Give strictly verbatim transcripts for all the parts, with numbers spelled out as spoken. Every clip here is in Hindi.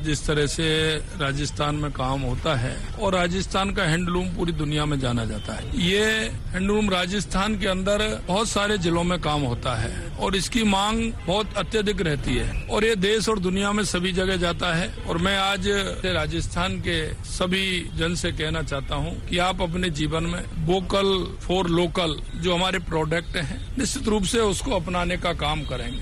जिस तरह से राजस्थान में काम होता है और राजस्थान का हैंडलूम पूरी दुनिया में जाना जाता है। ये हैंडलूम राजस्थान के अंदर बहुत सारे जिलों में काम होता है और इसकी मांग बहुत अत्यधिक रहती है और ये देश और दुनिया में सभी जगह जाता है। और मैं आज राजस्थान के सभी जन से कहना चाहता हूँ कि आप अपने जीवन में वोकल फॉर लोकल जो हमारे प्रोडक्ट हैं निश्चित रूप से उसको अपनाने का काम करेंगे।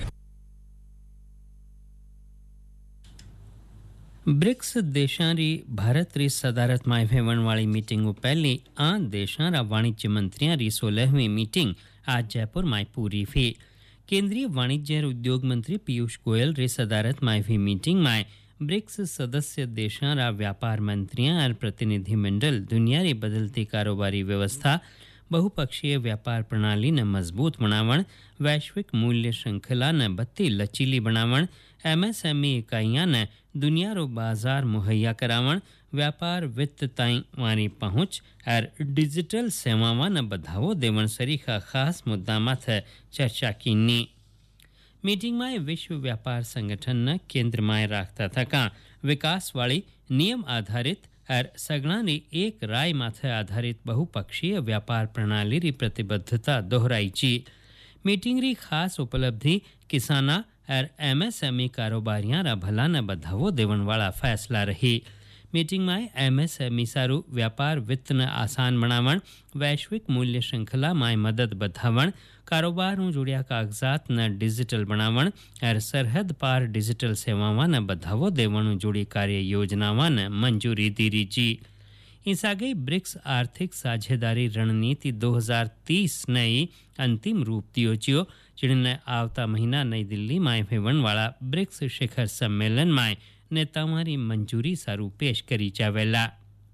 ब्रिक्स देशांरी भारत री सदारत में वेवण वाली मीटिंग पहली आ देशां वाणिज्य मंत्रियों री सोलहवीं मीटिंग आज जयपुर में पूरी हुई। केंद्रीय वाणिज्य और उद्योग मंत्री पीयूष गोयल री सदारत में हुई मीटिंग में ब्रिक्स सदस्य देशां रा व्यापार मंत्रियां और प्रतिनिधिमंडल दुनिया री बदलती कारोबारी व्यवस्था, बहुपक्षीय व्यापार प्रणाली ने मजबूत बनावण, वैश्विक मूल्य श्रृंखला ने बत्ती लचीली बनावण, एमएसएमई इकाइयां ने दुनिया रो बाजार मुहैया करावण, व्यापार वित्त ताईं वारी पहुंच और डिजिटल सेवावां ने बढ़ावो देवण सरीखा खास मुद्दा माथे चर्चा कीनी। मीटिंग में विश्व व्यापार संगठन ने केंद्र में राखता थका विकास वाली नियम आधारित और सगळानी एक राय माथे आधारित बहुपक्षीय व्यापार प्रणाली री प्रतिबद्धता दोहराई ची। मीटिंग री खास उपलब्धि किसाना और एमएसएमई कारोबारियां रा भला ने बढ़ावो देवण वाला फैसला रही। मीटिंग में एमएसएमई सारू व्यापार वित्त ने आसान बनावण, वैश्विक मूल्य श्रृंखला में मदद बढ़ावण, कारोबार में जुड़िया कागजात ने डिजिटल बनावण और सरहद पार डिजिटल सेवावां ने बढ़ावो देवण जुड़ी कार्य योजनावां ने मंजूरी दी जी। इस आगे ब्रिक्स आर्थिक साझेदारी रणनीति दो हज़ार तीस नई अंतिम रूप दियो चियो, जिन्हें आवता महीना नई दिल्ली में होने वाला ब्रिक्स शिखर सम्मेलन में नेतावारी मंजूरी सारू पेश करी जावेला।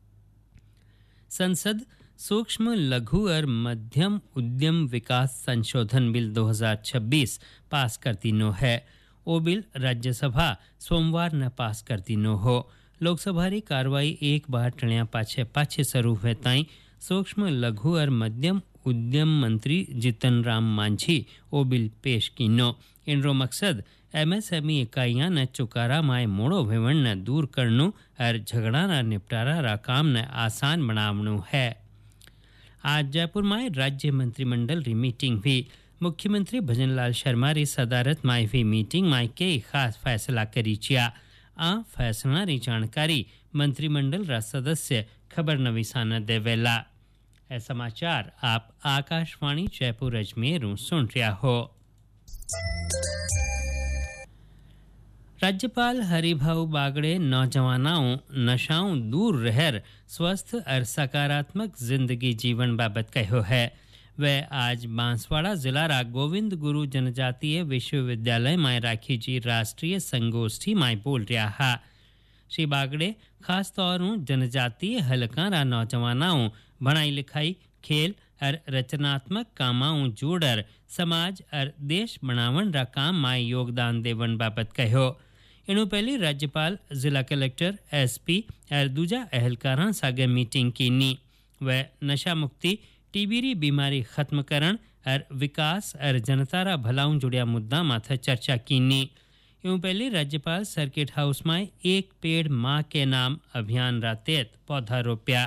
संसद सूक्ष्म लघु और मध्यम उद्यम विकास संशोधन बिल दो हज़ार छब्बीस पास करती नो है। वो बिल राज्यसभा सोमवार न पास करती नो हो। लोकसभा री कार्रवाई एक बार टण्या पाछे पाछे शुरू हुए ताई सूक्ष्म लघु और मध्यम उद्यम मंत्री जितन राम मांझी वो बिल पेश कीनो। इनरो मकसद एमएसएमई इकाइयां ने चुकारा माय मोड़ो वेवण ने दूर करनु और झगड़ा ना निपटारा रा काम ने आसान बनावनु है। आज जयपुर में राज्य मंत्रिमंडल री मीटिंग हुई। मुख्यमंत्री भजनलाल शर्मा री सदारत में हुई मीटिंग में कई खास फैसला करी चिया। आ फैसला री जानकारी मंत्रिमंडल रा सदस्य खबर नवीसा न देवेला। ए समाचार आप आकाशवाणी जयपुर अजमेर सुन रहा हो। राज्यपाल हरिभाऊ बागड़े नौजवानों नशाओं दूर रहर स्वस्थ और सकारात्मक जिंदगी जीवन बाबत कहो है। वह आज बांसवाड़ा जिला रा गोविंद गुरु जनजातीय विश्वविद्यालय में राखी जी राष्ट्रीय संगोष्ठी में बोल रहा है। श्री बागड़े खास तौर जनजातीय हलका रा नौजवानों पढ़ाई लिखाई खेल और रचनात्मक कामाओं जोड़र समाज और देश बनावन रा काम में योगदान देवन बाबत कहो। इनु पहले राज्यपाल जिला कलेक्टर एसपी और दूजा अहलकारां सागे मीटिंग कीनी। वह नशा मुक्ति टीबी री बीमारी खत्म करण और विकास और जनता रा भलाऊं जुड़िया मुद्दा माथे चर्चा कीनी। यूं पहले राज्यपाल सर्किट हाउस में एक पेड़ माँ के नाम अभियान रा तहत पौधा रोप्या।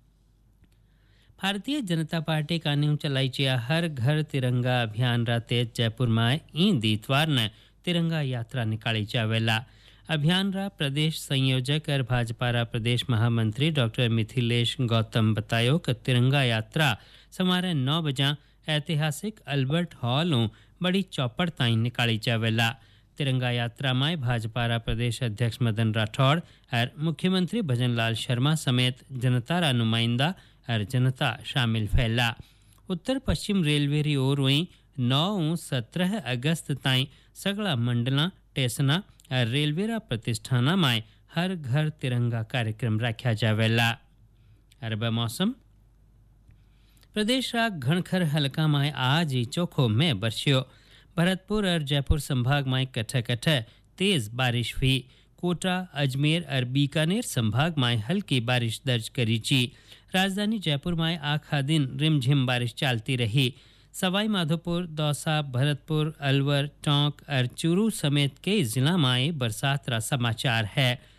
भारतीय जनता पार्टी का न्यू चलाई चिया हर घर तिरंगा अभियान रा तहत जयपुर में ईद इतवार ने तिरंगा यात्रा निकाली जावेला। अभियान रा प्रदेश संयोजक और भाजपा रा प्रदेश महामंत्री डॉक्टर मिथिलेश गौतम बतायो कि तिरंगा यात्रा समारे नौ बजा ऐतिहासिक अल्बर्ट हॉल बड़ी चौपड़ ताई निकाली जावेला। तिरंगा यात्रा में भाजपा रा प्रदेश अध्यक्ष मदन राठौड़ और मुख्यमंत्री भजनलाल शर्मा समेत जनता रा नुमाइंदा और जनता शामिल फैला। उत्तर पश्चिम रेलवे री ओर वहीं नौ सत्रह अगस्त ताई सगला मंडला टेसना और रेलवे रा प्रतिष्ठाना में हर घर तिरंगा कार्यक्रम रखा जावेला। अरबा मौसम प्रदेश रा घणखर हलका में आज ही चोखो में बरस्यो। भरतपुर और जयपुर संभाग में कट्ठे कट्ठे तेज बारिश हुई। कोटा अजमेर और बीकानेर संभाग में हल्की बारिश दर्ज करी ची। राजधानी जयपुर में आखा दिन रिमझिम बारिश चलती रही। सवाई माधोपुर, दौसा, भरतपुर, अलवर, टोंक और चूरू समेत कई जिला में बरसात रा समाचार है।